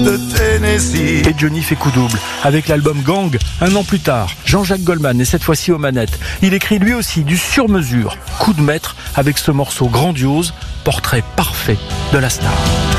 de Tennessee. Et Johnny fait coup double avec l'album Gang. Un an plus tard, Jean-Jacques Goldman est cette fois-ci aux manettes. Il écrit lui aussi du sur-mesure, coup de maître avec ce morceau grandiose, portrait parfait de la star.